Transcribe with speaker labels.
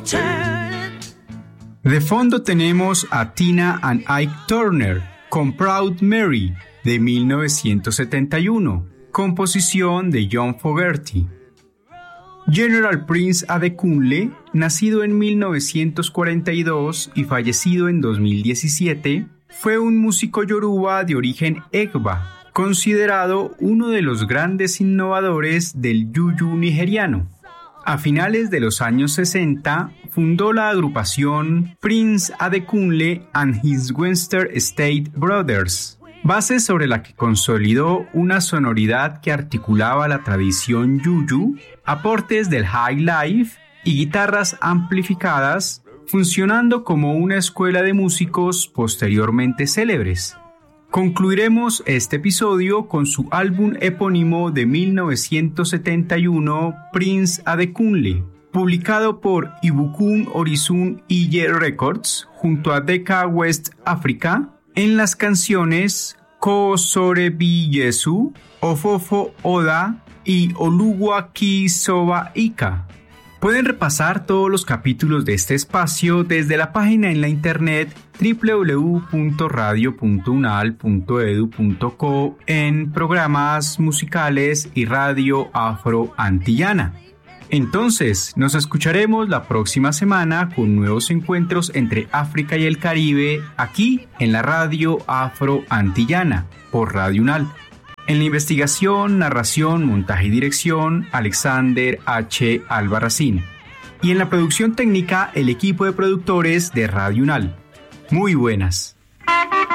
Speaker 1: De fondo tenemos a Tina and Ike Turner con Proud Mary de 1971, composición de John Fogerty. General Prince Adekunle, nacido en 1942 y fallecido en 2017, fue un músico yoruba de origen Egba, considerado uno de los grandes innovadores del yuyu nigeriano. A finales de los años 60, fundó la agrupación Prince Adekunle and His Western State Brothers, base sobre la que consolidó una sonoridad que articulaba la tradición yuyu, aportes del high life y guitarras amplificadas, funcionando como una escuela de músicos posteriormente célebres. Concluiremos este episodio con su álbum epónimo de 1971, Prince Adekunle, publicado por Ibukun Orisun Iye Records junto a Decca West Africa, en las canciones Ko Sore Bi Yesu, Ofofo Oda y Oluwa Ki Soba Ika. Pueden repasar todos los capítulos de este espacio desde la página en la internet www.radio.unal.edu.co en programas musicales y radio afro-antillana. Entonces, nos escucharemos la próxima semana con nuevos encuentros entre África y el Caribe aquí en la radio afro-antillana por Radio Unal. En la investigación, narración, montaje y dirección, Alexander H. Albarracín. Y en la producción técnica, el equipo de productores de Radio Unal. Muy buenas.